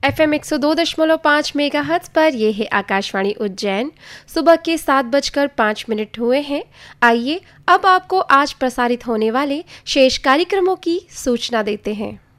FM 102.5 megahertz पर यह है आकाशवाणी उज्जैन। सुबह के 7:05 हुए हैं। आइए अब आपको आज प्रसारित होने वाले शेष कार्यक्रमों की सूचना देते हैं।